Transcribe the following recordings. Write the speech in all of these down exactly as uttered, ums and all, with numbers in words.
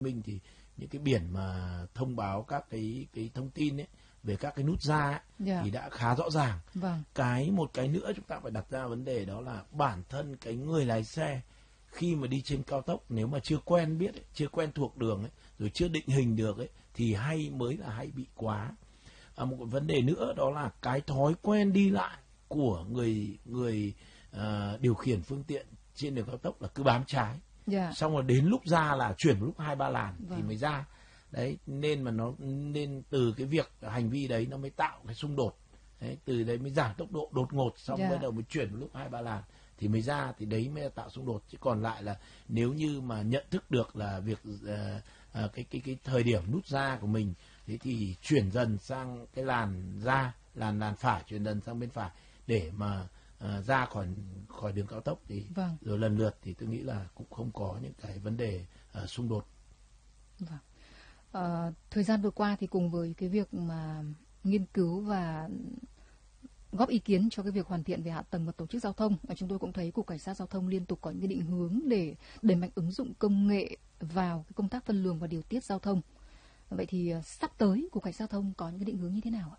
Minh thì những cái biển mà thông báo các cái cái thông tin ấy về các cái nút ra ấy, yeah. thì đã khá rõ ràng. Vâng. Cái một cái nữa chúng ta phải đặt ra vấn đề đó là bản thân cái người lái xe khi mà đi trên cao tốc, nếu mà chưa quen biết ấy, chưa quen thuộc đường ấy, rồi chưa định hình được ấy, thì hay mới là hay bị quá. À, một vấn đề nữa đó là cái thói quen đi lại của người người uh, điều khiển phương tiện trên đường cao tốc là cứ bám trái. Yeah. Xong rồi đến lúc ra là chuyển một lúc hai ba làn vâng. thì mới ra. Đấy, nên mà nó nên từ cái việc hành vi đấy nó mới tạo cái xung đột. Đấy, từ đấy mới giảm tốc độ đột ngột, xong yeah. bắt đầu mới chuyển một lúc hai ba làn thì mới ra, thì đấy mới là tạo xung đột. Chứ còn lại là nếu như mà nhận thức được là việc uh, uh, cái cái cái thời điểm nút ra của mình, thế thì chuyển dần sang cái làn ra, làn làn phải, chuyển dần sang bên phải để mà uh, ra khỏi khỏi đường cao tốc thì vâng. rồi lần lượt thì tôi nghĩ là cũng không có những cái vấn đề uh, xung đột. Vâng. Uh, thời gian vừa qua thì cùng với cái việc mà nghiên cứu và góp ý kiến cho cái việc hoàn thiện về hạ tầng và tổ chức giao thông, chúng tôi cũng thấy Cục Cảnh sát Giao thông liên tục có những cái định hướng để đẩy mạnh ứng dụng công nghệ vào cái công tác phân luồng và điều tiết giao thông. Vậy thì uh, sắp tới Cục Cảnh sát Giao thông có những cái định hướng như thế nào ạ?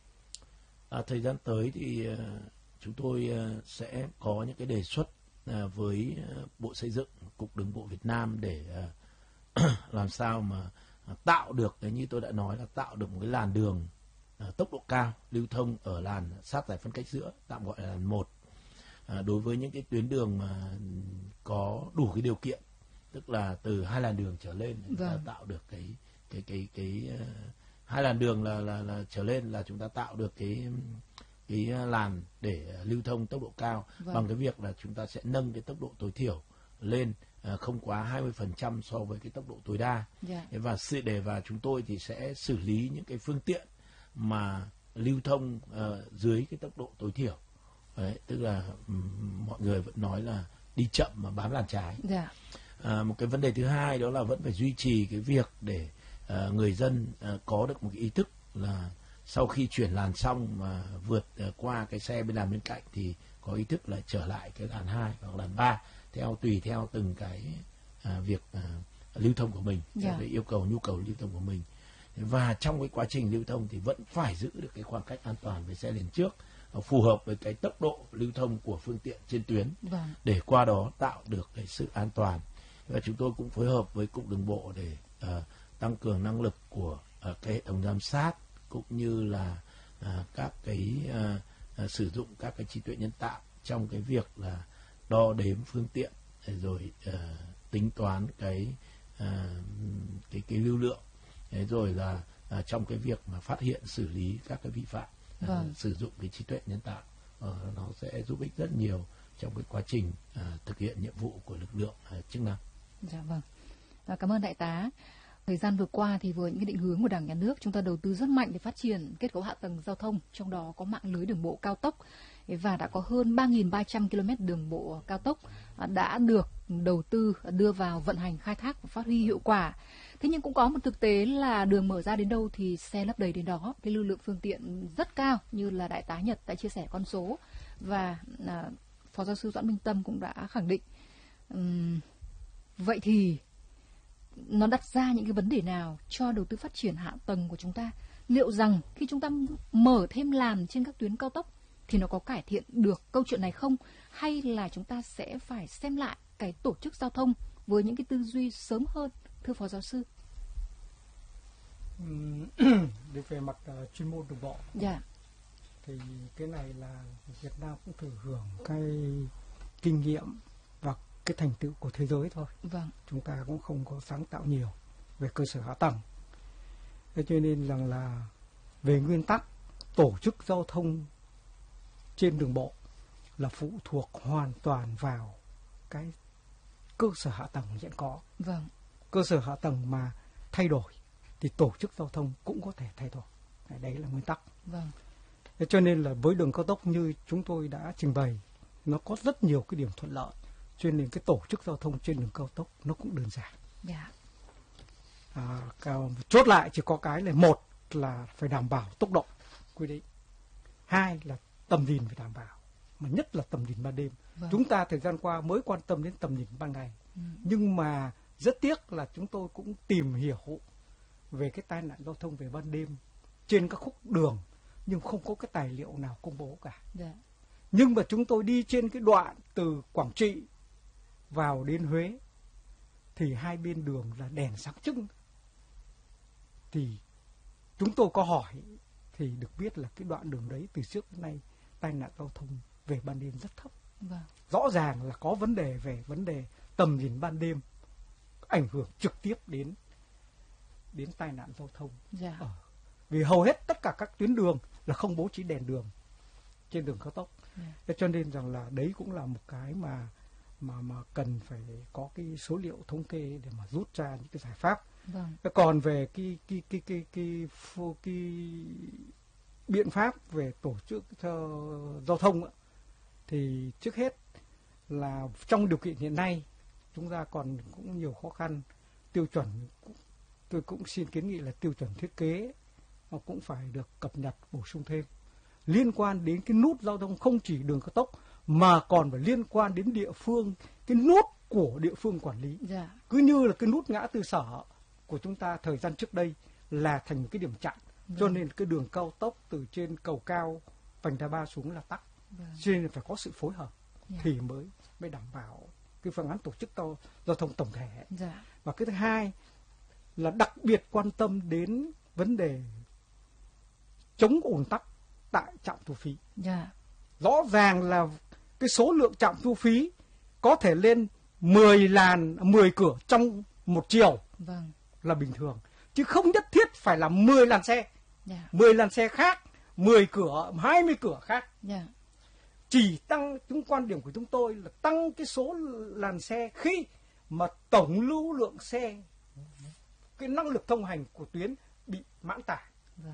À, thời gian tới thì uh, chúng tôi uh, sẽ có những cái đề xuất uh, với uh, Bộ Xây dựng, Cục Đường bộ Việt Nam để uh, làm sao mà uh, tạo được, đấy như tôi đã nói là tạo được một cái làn đường uh, tốc độ cao lưu thông ở làn sát giải phân cách giữa, tạm gọi là làn một. Uh, đối với những cái tuyến đường mà có đủ cái điều kiện, tức là từ hai làn đường trở lên, chúng vâng. ta tạo được cái cái cái cái uh, hai làn đường là là là trở lên là chúng ta tạo được cái cái làn để lưu thông tốc độ cao vâng. bằng cái việc là chúng ta sẽ nâng cái tốc độ tối thiểu lên uh, không quá hai mươi phần trăm so với cái tốc độ tối đa. Yeah. Và sự để và chúng tôi thì sẽ xử lý những cái phương tiện mà lưu thông uh, dưới cái tốc độ tối thiểu. Đấy, tức là um, mọi người vẫn nói là đi chậm mà bám làn trái. Yeah. Uh, một cái vấn đề thứ hai đó là vẫn phải duy trì cái việc để uh, người dân uh, có được một cái ý thức là sau khi chuyển làn xong mà vượt uh, qua cái xe bên làn bên cạnh thì có ý thức là trở lại cái làn hai hoặc làn ba, theo tùy theo từng cái uh, việc uh, lưu thông của mình, yeah. cái yêu cầu nhu cầu lưu thông của mình. Và trong cái quá trình lưu thông thì vẫn phải giữ được cái khoảng cách an toàn với xe liền trước, phù hợp với cái tốc độ lưu thông của phương tiện trên tuyến, vâng. để qua đó tạo được cái sự an toàn. Và chúng tôi cũng phối hợp với Cục Đường bộ để uh, tăng cường năng lực của uh, cái hệ thống giám sát, cũng như là uh, các cái uh, uh, sử dụng các cái trí tuệ nhân tạo trong cái việc là đo đếm phương tiện, rồi uh, tính toán cái uh, cái cái lưu lượng, thế rồi là uh, trong cái việc mà phát hiện xử lý các cái vi phạm, uh, vâng. sử dụng cái trí tuệ nhân tạo uh, nó sẽ giúp ích rất nhiều trong cái quá trình uh, thực hiện nhiệm vụ của lực lượng uh, chức năng. Dạ vâng. À, cảm ơn đại tá. Thời gian vừa qua thì với những cái định hướng của Đảng, Nhà nước, chúng ta đầu tư rất mạnh để phát triển kết cấu hạ tầng giao thông, trong đó có mạng lưới đường bộ cao tốc, và đã có hơn ba nghìn ba trăm ki lô mét đường bộ cao tốc đã được đầu tư đưa vào vận hành, khai thác và phát huy hiệu quả. Thế nhưng cũng có một thực tế là đường mở ra đến đâu thì xe lấp đầy đến đó, cái lưu lượng phương tiện rất cao, như là đại tá Nhật đã chia sẻ con số, và à, Phó giáo sư Doãn Minh Tâm cũng đã khẳng định. Uhm, vậy thì nó đặt ra những cái vấn đề nào cho đầu tư phát triển hạ tầng của chúng ta? Liệu rằng khi chúng ta mở thêm làn trên các tuyến cao tốc thì nó có cải thiện được câu chuyện này không? Hay là chúng ta sẽ phải xem lại cái tổ chức giao thông với những cái tư duy sớm hơn, thưa Phó giáo sư? Để về mặt uh, chuyên môn đường bộ, dạ. thì cái này là Việt Nam cũng thừa hưởng cái kinh nghiệm và cái thành tựu của thế giới thôi. Vâng. Chúng ta cũng không có sáng tạo nhiều về cơ sở hạ tầng. Thế cho nên rằng là về nguyên tắc, tổ chức giao thông trên đường bộ là phụ thuộc hoàn toàn vào cái cơ sở hạ tầng hiện có. Vâng. Cơ sở hạ tầng mà thay đổi thì tổ chức giao thông cũng có thể thay đổi. Đấy là nguyên tắc. Vâng. Thế cho nên là với đường cao tốc như chúng tôi đã trình bày, nó có rất nhiều cái điểm thuận lợi, cho nên cái tổ chức giao thông trên đường cao tốc nó cũng đơn giản. Yeah. À, chốt lại chỉ có cái là một là phải đảm bảo tốc độ quy định, hai là tầm nhìn phải đảm bảo, mà nhất là tầm nhìn ban đêm. Vâng. Chúng ta thời gian qua mới quan tâm đến tầm nhìn ban ngày, ừ. nhưng mà Rất tiếc là chúng tôi cũng tìm hiểu về cái tai nạn giao thông về ban đêm trên các khúc đường, nhưng không có cái tài liệu nào công bố cả. Dạ. Nhưng mà chúng tôi đi trên cái đoạn từ Quảng Trị vào đến Huế thì hai bên đường là đèn sáng trưng. Thì chúng tôi có hỏi thì được biết là cái đoạn đường đấy từ trước đến nay tai nạn giao thông về ban đêm rất thấp. Vâng. Rõ ràng là có vấn đề về vấn đề tầm nhìn ban đêm, ảnh hưởng trực tiếp đến đến tai nạn giao thông. Dạ. Ờ, vì hầu hết tất cả các tuyến đường là không bố trí đèn đường trên đường cao tốc. Dạ. Cho nên rằng là đấy cũng là một cái mà mà mà cần phải có cái số liệu thống kê để mà rút ra những cái giải pháp. Vâng. Còn về cái cái cái cái cái, cái, cái biện pháp về tổ chức cho giao thông thì trước hết là trong điều kiện hiện nay chúng ta còn cũng nhiều khó khăn. Tiêu chuẩn, tôi cũng xin kiến nghị là tiêu chuẩn thiết kế nó cũng phải được cập nhật bổ sung thêm, liên quan đến cái nút giao thông không chỉ đường cao tốc mà còn phải liên quan đến địa phương, cái nút của địa phương quản lý. Dạ. Cứ như là cái nút ngã tư Sở của chúng ta thời gian trước đây là thành một cái điểm chặn. Vâng. Cho nên cái đường cao tốc từ trên cầu cao vành đai ba xuống là tắc. Vâng. Cho nên phải có sự phối hợp. Dạ. Thì mới mới đảm bảo cái phương án tổ chức giao, giao thông tổng thể. Dạ. Và cái thứ hai là đặc biệt quan tâm đến vấn đề chống ùn tắc tại trạm thu phí. Dạ. Rõ ràng là cái số lượng trạm thu phí có thể lên mười làn, mười cửa trong một chiều. Vâng. Là bình thường, chứ không nhất thiết phải là mười làn xe. Yeah. mười làn xe khác, mười cửa, hai mươi cửa khác. Yeah. Chỉ tăng, chúng quan điểm của chúng tôi là tăng cái số làn xe khi mà tổng lưu lượng xe, cái năng lực thông hành của tuyến bị mãn tải. Yeah.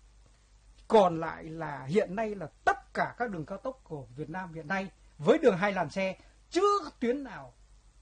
Còn lại là hiện nay là tất cả các đường cao tốc của Việt Nam hiện nay với đường hai làn xe chưa tuyến nào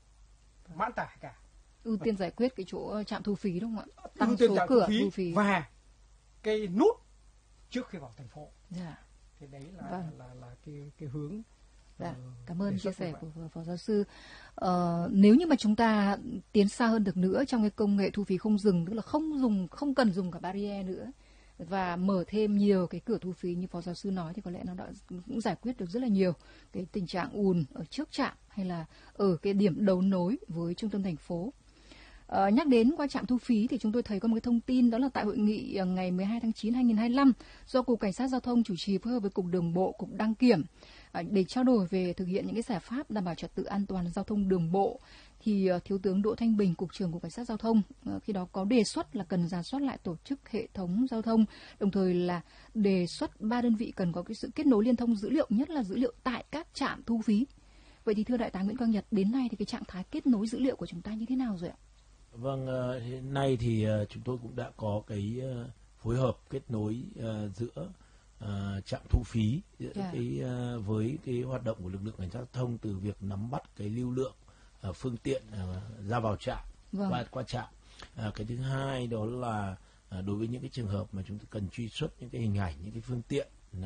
mãn tải cả. Ưu tiên giải quyết cái chỗ trạm thu phí đúng không ạ? Tăng số cửa thu phí, thu phí và cái nút trước khi vào thành phố. Dạ. Thì đấy là vâng. là, là là cái cái hướng. Dạ. Uh, Cảm ơn chia sẻ của phó giáo sư. Uh, nếu như mà chúng ta tiến xa hơn được nữa trong cái công nghệ thu phí không dừng, tức là không dùng không cần dùng cả barrier nữa và mở thêm nhiều cái cửa thu phí như phó giáo sư nói, thì có lẽ nó đã cũng giải quyết được rất là nhiều cái tình trạng ùn ở trước trạm hay là ở cái điểm đấu nối với trung tâm thành phố. À, nhắc đến qua trạm thu phí thì chúng tôi thấy có một cái thông tin, đó là tại hội nghị ngày mười hai tháng chín năm hai nghìn không trăm hai mươi lăm do Cục Cảnh sát Giao thông chủ trì phối hợp với Cục Đường bộ, Cục Đăng kiểm à, để trao đổi về thực hiện những cái giải pháp đảm bảo trật tự an toàn giao thông đường bộ, thì uh, Thiếu tướng Đỗ Thanh Bình, Cục trưởng Cục Cảnh sát Giao thông uh, khi đó có đề xuất là cần rà soát lại tổ chức hệ thống giao thông, đồng thời là đề xuất ba đơn vị cần có cái sự kết nối liên thông dữ liệu, nhất là dữ liệu tại các trạm thu phí. Vậy thì thưa Đại tá Nguyễn Quang Nhật, đến nay thì cái trạng thái kết nối dữ liệu của chúng ta như thế nào rồi ạ? Vâng, uh, hiện nay thì uh, chúng tôi cũng đã có cái uh, phối hợp kết nối uh, giữa uh, trạm thu phí giữa yeah. cái uh, với cái hoạt động của lực lượng cảnh sát giao thông, từ việc nắm bắt cái lưu lượng uh, phương tiện uh, ra vào trạm, vâng. qua qua trạm. Uh, cái thứ hai đó là uh, đối với những cái trường hợp mà chúng ta cần truy xuất những cái hình ảnh, những cái phương tiện uh,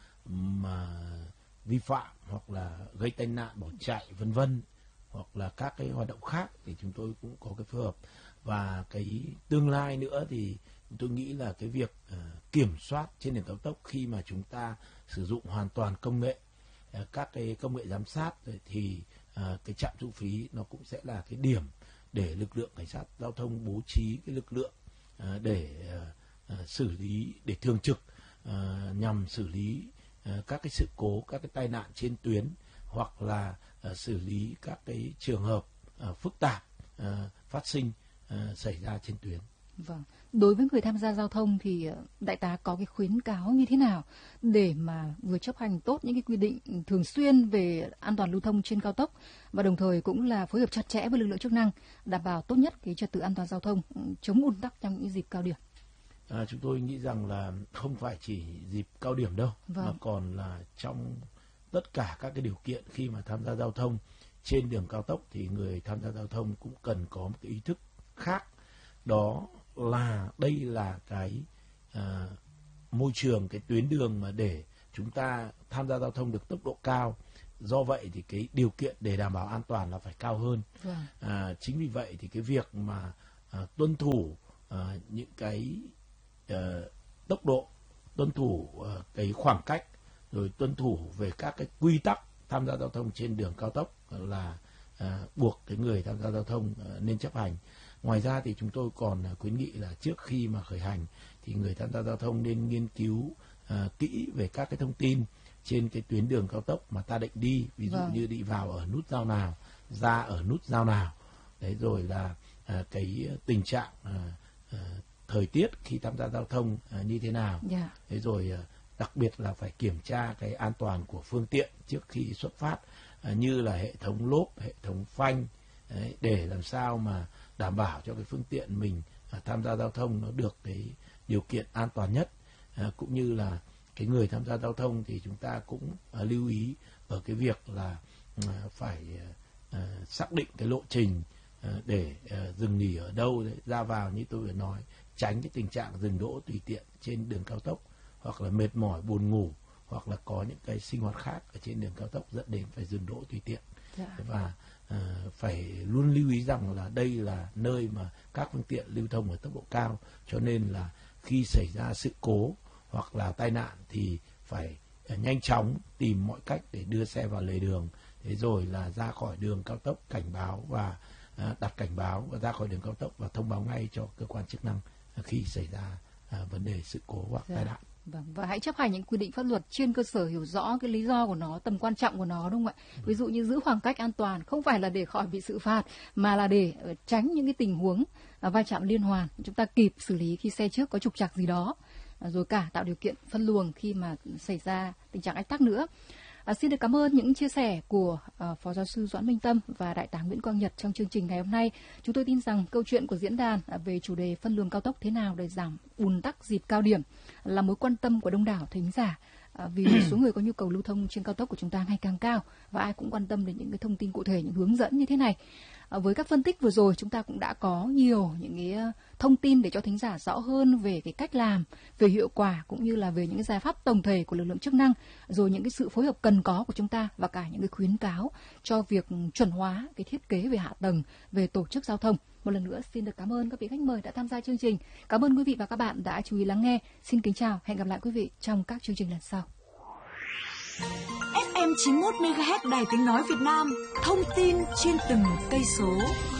mà vi phạm hoặc là gây tai nạn, bỏ chạy vân vân, hoặc là các cái hoạt động khác, thì chúng tôi cũng có cái phối hợp. Và cái tương lai nữa thì tôi nghĩ là cái việc uh, kiểm soát trên đường cao tốc khi mà chúng ta sử dụng hoàn toàn công nghệ, uh, các cái công nghệ giám sát, thì uh, cái trạm thu phí nó cũng sẽ là cái điểm để lực lượng cảnh sát giao thông bố trí cái lực lượng uh, để uh, uh, xử lý, để thường trực uh, nhằm xử lý uh, các cái sự cố, các cái tai nạn trên tuyến, hoặc là uh, xử lý các cái trường hợp uh, phức tạp uh, phát sinh uh, xảy ra trên tuyến. Vâng. Đối với người tham gia giao thông thì đại tá có cái khuyến cáo như thế nào để mà vừa chấp hành tốt những cái quy định thường xuyên về an toàn lưu thông trên cao tốc, và đồng thời cũng là phối hợp chặt chẽ với lực lượng chức năng đảm bảo tốt nhất cái trật tự an toàn giao thông, chống ùn tắc trong những dịp cao điểm? À, chúng tôi nghĩ rằng là không phải chỉ dịp cao điểm đâu, vâng. mà còn là trong tất cả các cái điều kiện khi mà tham gia giao thông trên đường cao tốc, thì người tham gia giao thông cũng cần có một cái ý thức khác, đó là đây là cái uh, môi trường, cái tuyến đường mà để chúng ta tham gia giao thông được tốc độ cao, do vậy thì cái điều kiện để đảm bảo an toàn là phải cao hơn. Vâng. À, chính vì vậy thì cái việc mà à, tuân thủ à, những cái à, tốc độ, tuân thủ à, cái khoảng cách, rồi tuân thủ về các cái quy tắc tham gia giao thông trên đường cao tốc là à, buộc cái người tham gia giao thông à, nên chấp hành. Ngoài ra thì chúng tôi còn à, khuyến nghị là trước khi mà khởi hành thì người tham gia giao thông nên nghiên cứu à, kỹ về các cái thông tin trên cái tuyến đường cao tốc mà ta định đi, ví dụ Vâng. như đi vào ở nút giao nào, ra ở nút giao nào, đấy, rồi là à, cái tình trạng à, à, thời tiết khi tham gia giao thông à, như thế nào, Dạ. thế rồi à, đặc biệt là phải kiểm tra cái an toàn của phương tiện trước khi xuất phát, à, như là hệ thống lốp, hệ thống phanh, đấy, để làm sao mà đảm bảo cho cái phương tiện mình à, tham gia giao thông nó được cái điều kiện an toàn nhất, à, cũng như là cái người tham gia giao thông thì chúng ta cũng à, lưu ý ở cái việc là à, phải à, xác định cái lộ trình à, để à, dừng nghỉ ở đâu đấy, ra vào như tôi vừa nói, tránh cái tình trạng dừng đỗ tùy tiện trên đường cao tốc, hoặc là mệt mỏi buồn ngủ, hoặc là có những cái sinh hoạt khác ở trên đường cao tốc dẫn đến phải dừng đỗ tùy tiện. Dạ. Và à, phải luôn lưu ý rằng là đây là nơi mà các phương tiện lưu thông ở tốc độ cao, cho nên là khi xảy ra sự cố hoặc là tai nạn thì phải à, nhanh chóng tìm mọi cách để đưa xe vào lề đường, thế rồi là ra khỏi đường cao tốc cảnh báo và à, đặt cảnh báo và ra khỏi đường cao tốc và thông báo ngay cho cơ quan chức năng à, khi xảy ra à, vấn đề sự cố hoặc Dạ. tai nạn. Vâng, và hãy chấp hành những quy định pháp luật trên cơ sở hiểu rõ cái lý do của nó, tầm quan trọng của nó, đúng không ạ? Ví dụ như giữ khoảng cách an toàn không phải là để khỏi bị xử phạt, mà là để tránh những cái tình huống à, va chạm liên hoàn, chúng ta kịp xử lý khi xe trước có trục trặc gì đó, à, rồi cả tạo điều kiện phân luồng khi mà xảy ra tình trạng ách tắc nữa. À, xin được cảm ơn những chia sẻ của uh, Phó Giáo sư Doãn Minh Tâm và Đại tá Nguyễn Quang Nhật trong chương trình ngày hôm nay. Chúng tôi tin rằng câu chuyện của diễn đàn uh, về chủ đề phân luồng cao tốc thế nào để giảm ùn tắc dịp cao điểm là mối quan tâm của đông đảo thính giả. À, vì số người có nhu cầu lưu thông trên cao tốc của chúng ta ngày càng cao và ai cũng quan tâm đến những cái thông tin cụ thể, những hướng dẫn như thế này. À, với các phân tích vừa rồi chúng ta cũng đã có nhiều những cái thông tin để cho thính giả rõ hơn về cái cách làm, về hiệu quả cũng như là về những cái giải pháp tổng thể của lực lượng chức năng, rồi những cái sự phối hợp cần có của chúng ta và cả những cái khuyến cáo cho việc chuẩn hóa cái thiết kế về hạ tầng, về tổ chức giao thông. Một lần nữa xin được cảm ơn các vị khách mời đã tham gia chương trình. Cảm ơn quý vị và các bạn đã chú ý lắng nghe. Xin kính chào, hẹn gặp lại quý vị trong các chương trình lần sau. ép em chín mươi mốt mê ga héc Đài Tiếng Nói Việt Nam, thông tin trên từng cây số.